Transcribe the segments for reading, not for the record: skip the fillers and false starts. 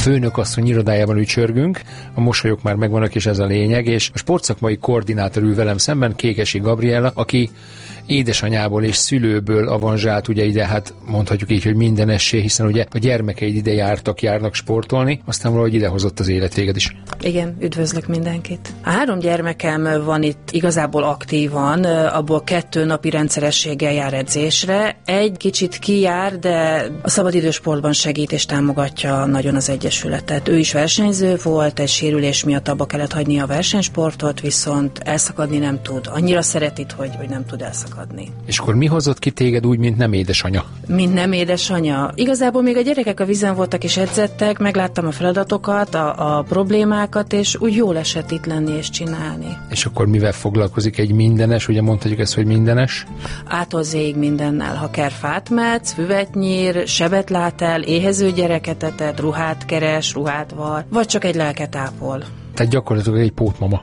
főnökasszony irodájában ücsörgünk, a mosolyok már megvannak, és ez a lényeg, és a sportszakmai koordinátor ül velem szemben, Kékesi Gabriella, aki édesanyából és szülőből avanzsált ugye ide, hát mondhatjuk így, hogy mindenessé, hiszen ugye a gyermekeid ide járnak sportolni, aztán valahogy idehozott az élet téged is. Igen, üdvözlök mindenkit. 3 gyermekem van itt igazából aktívan, abból 2 napi rendszerességgel jár edzésre, 1 kicsit kijár, de a szabadidősportban segít és támogatja nagyon az egyesületet. Ő is versenyző volt, egy sérülés miatt abba kellett hagyni a versenysportot, viszont elszakadni nem tud. Annyira szeret itt, hogy nem tud elszakadni. És akkor mi hozott ki téged úgy, mint nem édesanya? Mint nem édesanya. Igazából még a gyerekek a vízen voltak és edzettek, megláttam a feladatokat, a problémákat, és úgy jól esett itt lenni és csinálni. És akkor mivel foglalkozik egy mindenes? Ugye mondhatjuk ezt, hogy mindenes? Ától zéig mindennel. Ha kerfát metsz, füvet nyír, sebet lát el, éhező gyereket etet, ruhát keres, ruhát var, vagy csak egy lelket ápol. Tehát gyakorlatilag egy pótmama.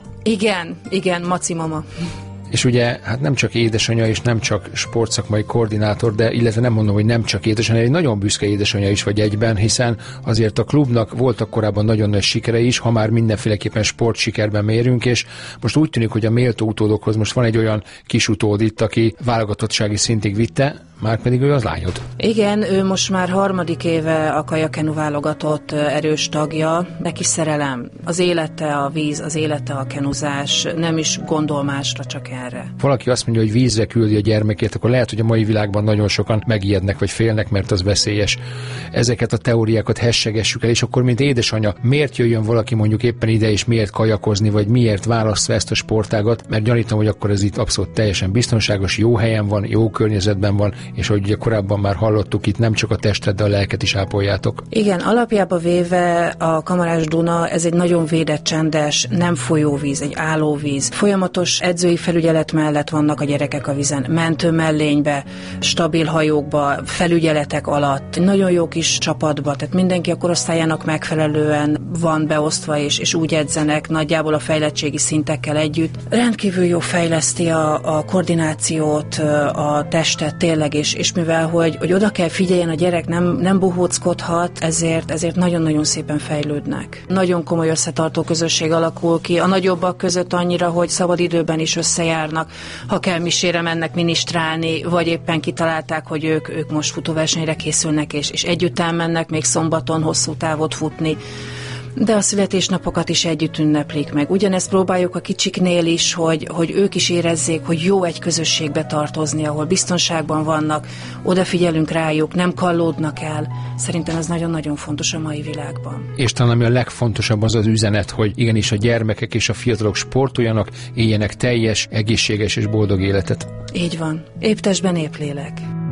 Igen, maci mama. És ugye, hát nem csak édesanyja, és nem csak sportszakmai koordinátor, de illetve nem mondom, hogy nem csak édesanyja, egy nagyon büszke édesanyja is vagy egyben, hiszen azért a klubnak voltak korábban nagyon nagy sikere is, ha már mindenféleképpen sportsikerben mérünk, és most úgy tűnik, hogy a méltó utódokhoz most van egy olyan kis utód itt, aki válogatottsági szintig vitte, márpedig ő az lányod. Igen, ő most már 3. éve a kajakenu válogatott erős tagja. Neki szerelem. Az élete a víz, az élete a kenuzás, nem is gondol másra, csak erre. Valaki azt mondja, hogy vízre küldi a gyermekét, akkor lehet, hogy a mai világban nagyon sokan megijednek vagy félnek, mert az veszélyes. Ezeket a teóriákat hessegessük el, és akkor mint édesanya, miért jöjjön valaki mondjuk éppen ide, és miért kajakozni, vagy miért válassza ezt a sportágat, mert gyanítom, hogy akkor ez itt abszolút teljesen biztonságos, jó helyen van, jó környezetben van, és hogy ugye korábban már hallottuk, itt nem csak a testet, de a lelket is ápoljátok. Igen, alapjába véve a Kamarás Duna, ez egy nagyon védett, csendes, nem folyóvíz, egy állóvíz. Folyamatos edzői felügyelet mellett vannak a gyerekek a vízen, mentő mellénybe, stabil hajókba, felügyeletek alatt, nagyon jó kis csapatba, tehát mindenki a korosztályának megfelelően van beosztva, és úgy edzenek, nagyjából a fejlettségi szintekkel együtt. Rendkívül jó fejleszti a koordinációt, a testet tényleg, és mivel, hogy oda kell figyeljen a gyerek, nem bohóckodhat, ezért nagyon-nagyon szépen fejlődnek. Nagyon komoly összetartó közösség alakul ki, a nagyobbak között annyira, hogy szabadidőben is összejárnak, ha kell misére mennek ministrálni, vagy éppen kitalálták, hogy ők most futóversenyre készülnek, és együtt elmennek még szombaton hosszú távot futni. De a születésnapokat is együtt ünneplik meg. Ugyanezt próbáljuk a kicsiknél is, hogy ők is érezzék, hogy jó egy közösségbe tartozni, ahol biztonságban vannak, odafigyelünk rájuk, nem kallódnak el. Szerintem ez nagyon-nagyon fontos a mai világban. És talán ami a legfontosabb az az üzenet, hogy igenis a gyermekek és a fiatalok sportoljanak, éljenek teljes, egészséges és boldog életet. Így van. Épp testben, épp lélek.